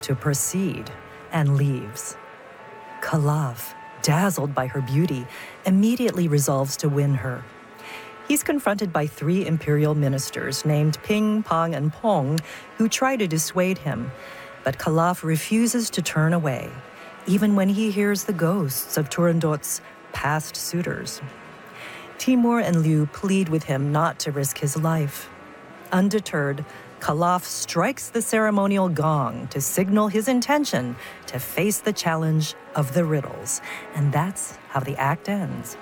to proceed and leaves. Calaf, dazzled by her beauty, immediately resolves to win her. He's confronted by 3 imperial ministers named Ping, Pang, and Pong who try to dissuade him, but Calaf refuses to turn away, even when he hears the ghosts of Turandot's past suitors. Timur and Liu plead with him not to risk his life. Undeterred, Calaf strikes the ceremonial gong to signal his intention to face the challenge of the riddles, and that's how the act ends.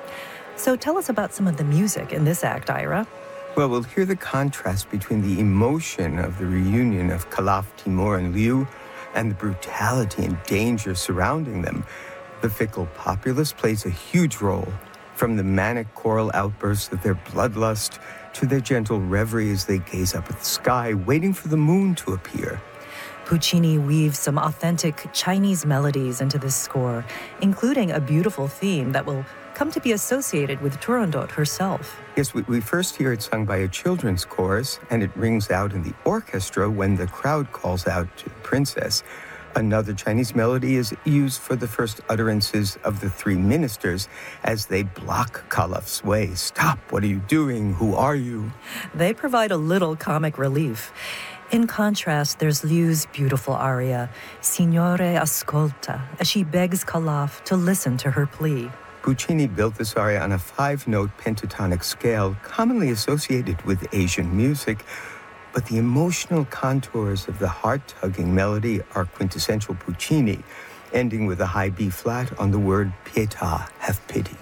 So tell us about some of the music in this act, Ira. Well, we'll hear the contrast between the emotion of the reunion of Calaf, Timur, and Liu and the brutality and danger surrounding them. The fickle populace plays a huge role, from the manic choral outbursts of their bloodlust to their gentle reverie as they gaze up at the sky, waiting for the moon to appear. Puccini weaves some authentic Chinese melodies into this score, including a beautiful theme that will come to be associated with Turandot herself. Yes, we first hear it sung by a children's chorus, and it rings out in the orchestra when the crowd calls out to the princess. Another Chinese melody is used for the first utterances of the 3 ministers as they block Calaf's way. Stop, what are you doing? Who are you? They provide a little comic relief. In contrast, there's Liu's beautiful aria, Signore ascolta, as she begs Calaf to listen to her plea. Puccini built this aria on a 5-note pentatonic scale commonly associated with Asian music, but the emotional contours of the heart-tugging melody are quintessential Puccini, ending with a high B-flat on the word pietà, have pity.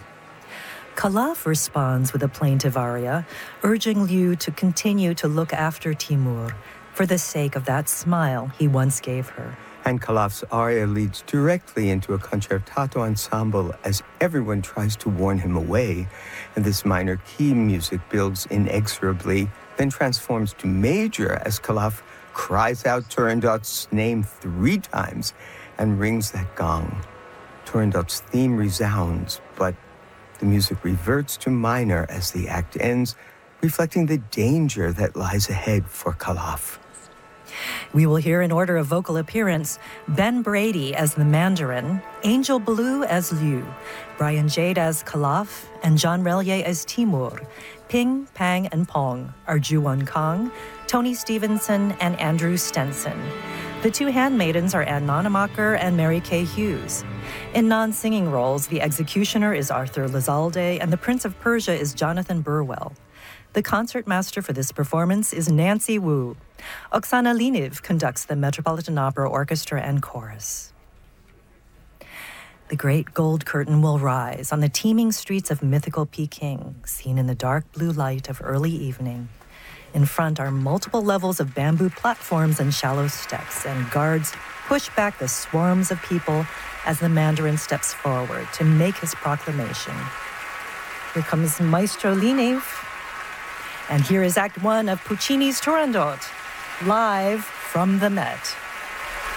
Calaf responds with a plaintive aria, urging Liu to continue to look after Timur for the sake of that smile he once gave her. And Calaf's aria leads directly into a concertato ensemble as everyone tries to warn him away, and this minor key music builds inexorably, then transforms to major as Calaf cries out Turandot's name 3 times and rings that gong. Turandot's theme resounds, but the music reverts to minor as the act ends, reflecting the danger that lies ahead for Calaf. We will hear in order of vocal appearance Ben Brady as the Mandarin, Angel Blue as Liu, Brian Jade as Calaf, and John Relier as Timur. Ping, Pang, and Pong are Ju-Won Kang, Tony Stevenson, and Andrew Stenson. The 2 handmaidens are Anne Nonemacher and Mary Kay Hughes. In non-singing roles, the executioner is Arthur Lizalde, and the Prince of Persia is Jonathan Burwell. The concertmaster for this performance is Nancy Wu. Oksana Liniv conducts the Metropolitan Opera Orchestra and Chorus. The great gold curtain will rise on the teeming streets of mythical Peking, seen in the dark blue light of early evening. In front are multiple levels of bamboo platforms and shallow steps, and guards push back the swarms of people as the Mandarin steps forward to make his proclamation. Here comes Maestro Liniv. And here is Act 1 of Puccini's Turandot, live from the Met.